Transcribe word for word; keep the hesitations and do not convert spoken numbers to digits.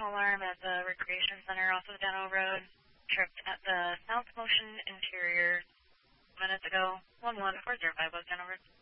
personal alarm at the Recreation Center off of Deno Road. Tripped at the South Motion Interior minutes ago. one one four zero five West Deno Road.